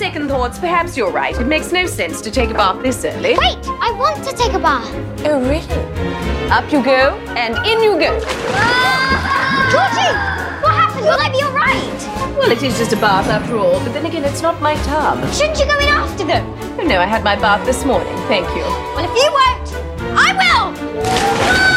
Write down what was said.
second thoughts, perhaps you're right. It makes no sense to take a bath this early. Wait, I want to take a bath. Oh, really? Up you go, and in you go. Georgie, what happened? Will I be all right? Well, it is just a bath after all, but then again, it's not my tub. Shouldn't you go in after them? Oh, no, I had my bath this morning. Thank you. Well, if you won't, I will!